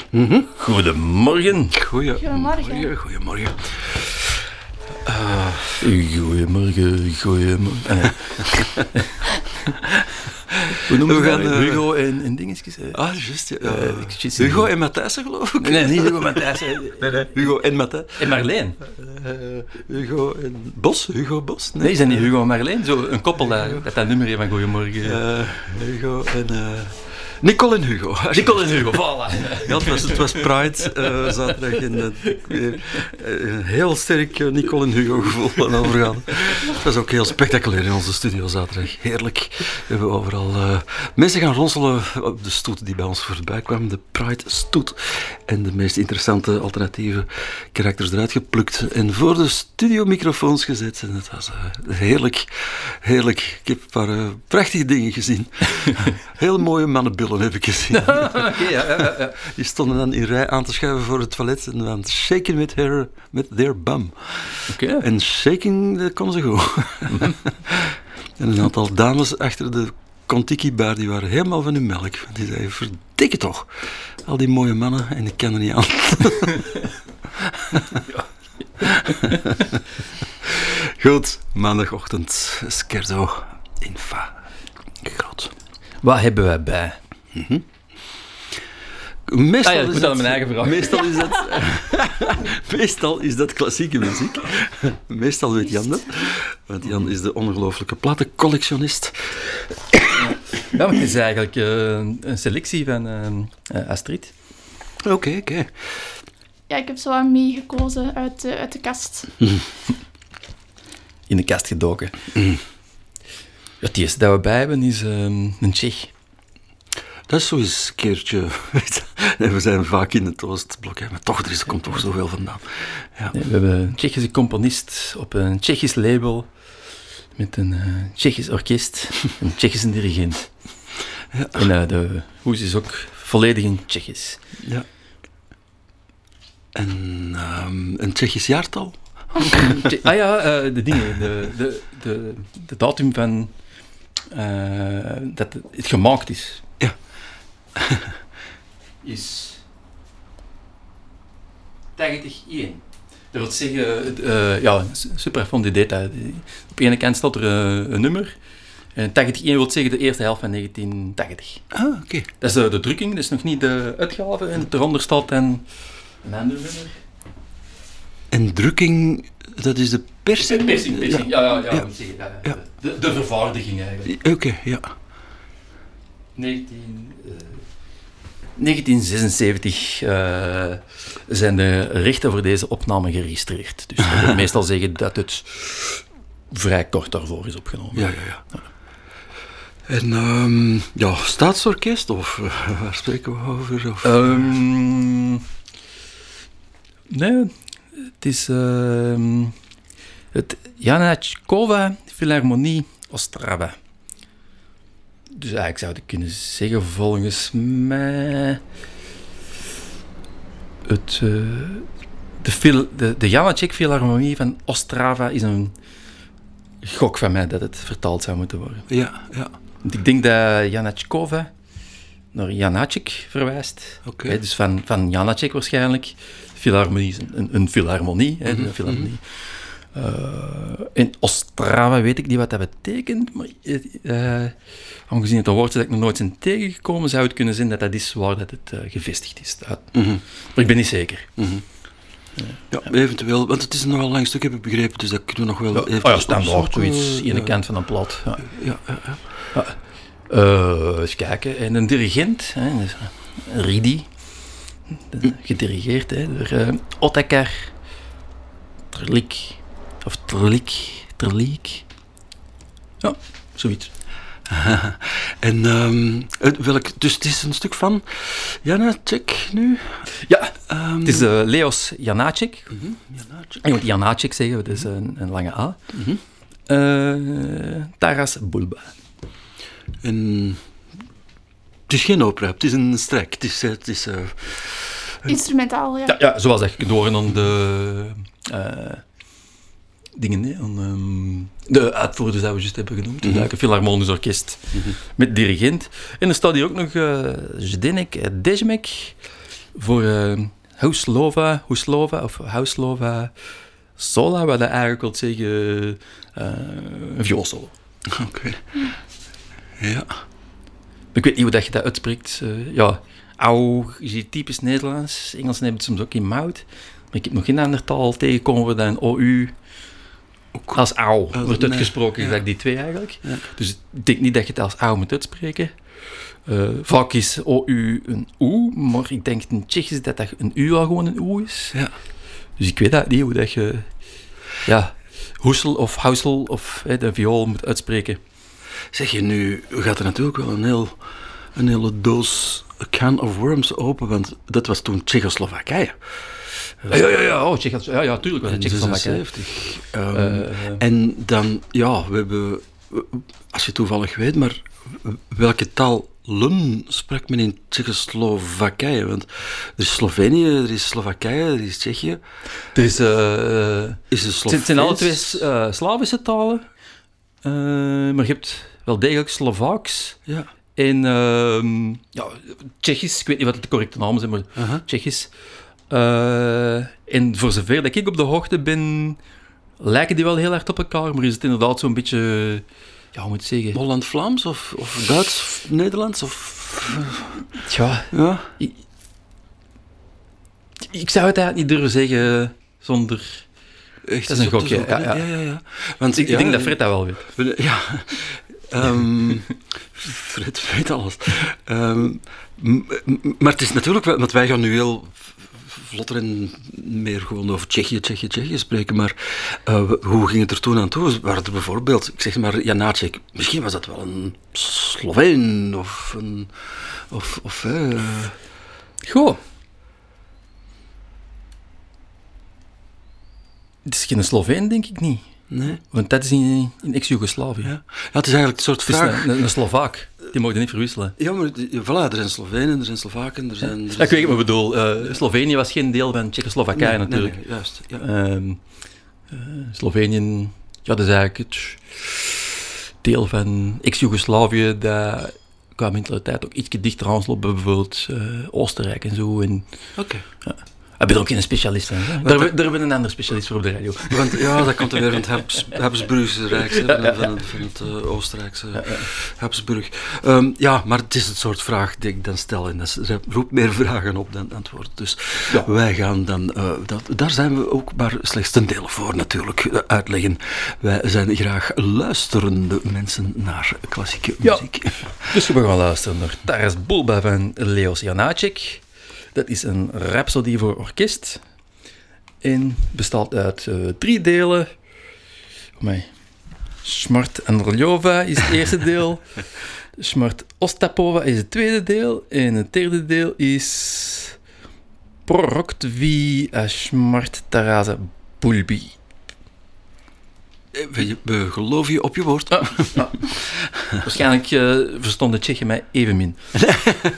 Goedemorgen. Goedemorgen. Goedemorgen. Goedemorgen. Hoe noemen we gaan Hugo en dingetjes? Juist. Hugo en Matthijssen, geloof ik. Nee, niet Hugo Matthijssen. Nee. Hugo en Matthijs. En Marleen. Hugo en Bos. Hugo Bos? Nee, zijn niet Hugo en Marleen? Zo een koppel dat nummer heeft van Goedemorgen. Hugo en... Nicole en Hugo. Nicole en Hugo, voilà. Ja, het was Pride zaterdag en een heel sterk Nicole en Hugo gevoel van overgaan. Het was ook heel spectaculair in onze studio zaterdag. Heerlijk. We hebben overal mensen gaan ronselen op de stoet die bij ons voorbij kwam. De Pride stoet. En de meest interessante alternatieve karakters eruit geplukt. En voor de studiomicrofoons gezet. En het was heerlijk. Ik heb een paar prachtige dingen gezien. Heel mooie mannenbillen heb ik gezien. Ja. Die stonden dan in rij aan te schuiven voor het toilet en dan shaken met their bum. Okay. En shaking, dat kon ze goed. En een aantal dames achter de Contiki-bar, die waren helemaal van hun melk. Die zeiden, verdikke toch, al die mooie mannen, en ik kan er niet aan. Goed, maandagochtend, Scherzo, Infa, groot. Wat hebben wij bij? Meestal ik moet aan mijn eigen vraag. Meestal is dat klassieke muziek. Meestal weet Jan dat. Want Jan is de ongelooflijke platencollectionist. Ja, maar het is eigenlijk een selectie van Astrid. Oké. Ja, ik heb zo wat meegekozen uit de kast. In de kast gedoken. Het eerste dat we bij hebben is een Tsjech. Dat is zo eens een keertje. We zijn vaak in het Oostblok, maar toch, er komt toch zoveel vandaan. Ja. Nee, we hebben een Tsjechische componist op een Tsjechisch label met een Tsjechisch orkest, een Tsjechische dirigent. Ja. En de hoes is ook volledig in Tsjechisch. Ja. En een Tsjechisch jaartal? De dingen, de datum van dat het gemaakt is. Ja. Is 81. Dat wil zeggen, super fond idee. Op de ene kant staat er een nummer. En 81 wil zeggen de eerste helft van 1980. Oké. Dat is de drukking, dat is nog niet de uitgave. En eronder staat dan een ander nummer. En drukking, dat is de persing? Persing. Ja. De vervaardiging eigenlijk. Oké, ja. 1976 zijn de rechten voor deze opname geregistreerd. Dus dat wil meestal zeggen dat het vrij kort daarvoor is opgenomen. Ja. En staatsorkest, of waar spreken we over? Of? Nee, het is het Janachkova Philharmonie Ostrava. Dus eigenlijk zou ik kunnen zeggen, volgens mij... De Janacek Philharmonie van Ostrava is een gok van mij dat het vertaald zou moeten worden. Ja. Want ik denk dat Janachkova naar Janacek verwijst. Okay. Dus van Janacek waarschijnlijk. Philharmonie is een philharmonie. Een philharmonie. In Ostrava weet ik niet wat dat betekent, maar aangezien het een woord is dat ik nog nooit ben tegengekomen, zou het kunnen zijn dat dat is waar dat het gevestigd is. Maar ik ben niet zeker. Ja, eventueel, want het is een nogal lang stuk, heb ik begrepen, dus dat kunnen we nog wel even... standaard, zoiets, in de kant van een plat. Ja. Eens kijken, en een dirigent, dus Ridi, gedirigeerd door Otakar Trlik. Of Trlik. Ja, zoiets. En dus het is een stuk van Janacek nu? Ja, het is Leos Janacek. Janacek. Ik moet Janacek zeggen, dat is een lange A. Taras Bulba. En het is geen opera, het is een strijk. Het is instrumentaal, ja. Ja, zoals dat kunt horen aan de... dingen, de uitvoerders dat we juist hebben genoemd. Dus eigenlijk een Philharmonisch orkest met dirigent. En er staat hier ook nog Zdenek Dejmek, voor Houslova of Houslova Sola, wat dat eigenlijk wil zeggen een vioolsolo. Oké. Ja. Ik weet niet hoe dat je dat uitspreekt. Ja, au is hier typisch Nederlands. Engels hebben het soms ook in mout. Maar ik heb nog geen ander taal tegengekomen dan OU ook als au wordt uitgesproken. Ja. Dat die twee eigenlijk. Ja. Dus ik denk niet dat je het als au moet uitspreken. Vaak is OU een oe, maar ik denk in Tsjechisch dat een u al gewoon een oe is. Ja. Dus ik weet dat niet hoe dat je hoesel of housel of de viool moet uitspreken. Zeg je nu, gaat er natuurlijk wel een hele doos can of worms open, want dat was toen Tsjechoslowakije. Ja, tuurlijk was het In Tsjechoslowakije. 76. En dan, we hebben, als je toevallig weet, maar welke talen sprak men in Tsjechoslowakije? Want er is Slovenië, er is Slowakije, er is Tsjechië. Er is, het zijn alle twee Slavische talen, maar je hebt wel degelijk Slovaaks Ja. en Tsjechisch. Ik weet niet wat het de correcte namen zijn, maar Tsjechisch. En voor zover dat ik op de hoogte ben, lijken die wel heel hard op elkaar, maar is het inderdaad zo'n beetje, hoe moet ik zeggen? Holland-Vlaams of Duits-Nederlands? Ja. Ik zou het eigenlijk niet durven zeggen zonder... Echt, dat is een gokje, ja. Want, ik denk dat Fred dat wel weet. Ja. Fred weet alles. Maar het is natuurlijk wel... Want wij gaan nu heel vlotter en meer gewoon over Tsjechië spreken, maar hoe ging het er toen aan toe? Waren er bijvoorbeeld, ik zeg maar, Janáček, misschien was dat wel een Sloveen of een... Goh. Het is geen Sloveen, denk ik niet. Nee. Want dat is in ex-Jugoslavië. Ja, het is eigenlijk een soort Het is vraag... een Slovaak. Die mogen niet verwisselen. Ja, maar voilà, er zijn Slovenen, er zijn Slovaken, er zijn... Ik weet wat ik bedoel. Slovenië was geen deel van Tsjechoslowakije natuurlijk. Nee, juist. Ja. Slovenië, dat is eigenlijk het deel van ex-Jugoslavië dat qua mentale tijd ook iets dichter aansloot bij bijvoorbeeld Oostenrijk en zo. Oké. Ja. Ik ben ook geen specialist van. Daar hebben we een andere specialist voor op de radio. Want dat komt er weer van het Habsburgse Rijk, van het Oostenrijkse Habsburg. Maar het is het soort vraag die ik dan stel en dat roept meer vragen op dan antwoorden. Dus wij gaan dan, daar zijn we ook maar slechts ten dele voor natuurlijk, uitleggen. Wij zijn graag luisterende mensen naar klassieke muziek. Dus we gaan luisteren naar Taras Bulba van Leos Janáček. Dat is een rhapsodie voor orkest en bestaat uit 3 delen. Smart Andrljova is het eerste deel, Smart Ostapova is het tweede deel en het derde deel is Proroktvi Smart Tarasa Bulbi. We geloven je op je woord. Waarschijnlijk verstonden Tsjechen mij evenmin.